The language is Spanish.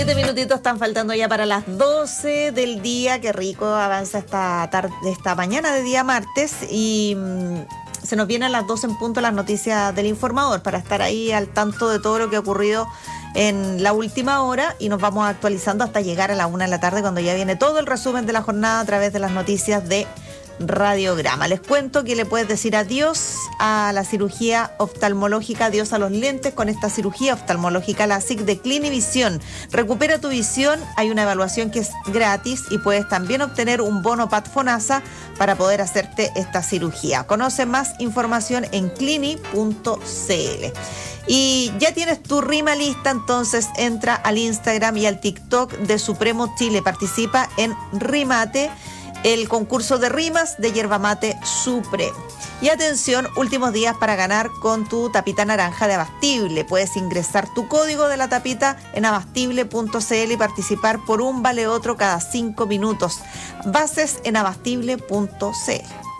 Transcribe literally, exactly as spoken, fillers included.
Siete minutitos están faltando ya para las doce del día. Qué rico avanza esta tarde, esta mañana de día martes. Y mmm, se nos vienen a las doce en punto las noticias del informador para estar ahí al tanto de todo lo que ha ocurrido en la última hora. Y nos vamos actualizando hasta llegar a la una de la tarde, cuando ya viene todo el resumen de la jornada a través de las noticias de Radiograma. Les cuento que le puedes decir adiós a la cirugía oftalmológica, adiós a los lentes con esta cirugía oftalmológica LASIK de Clinivisión. Recupera tu visión, hay una evaluación que es gratis y puedes también obtener un bono P A T FONASA para poder hacerte esta cirugía. Conoce más información en clini punto c l. Y ya tienes tu rima lista, entonces entra al Instagram y al TikTok de Supremo Chile. Participa en Rimate, el concurso de rimas de Yerba Mate Supremo. Y atención, últimos días para ganar con tu tapita naranja de Abastible. Puedes ingresar tu código de la tapita en abastible punto c l y participar por un vale otro cada cinco minutos. Bases en abastible punto c l.